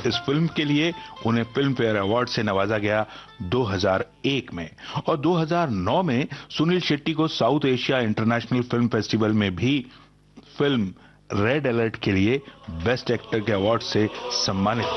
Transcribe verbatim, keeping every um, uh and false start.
इस फिल्म के लिए उन्हें फिल्म फेयर अवार्ड से नवाजा गया दो हज़ार एक में और दो हज़ार नौ में सुनील शेट्टी को south Asia international film festival में भी फिल्म रेड अलर्ट के लिए बेस्ट एक्टर के अवार्ड से सम्मानित किया।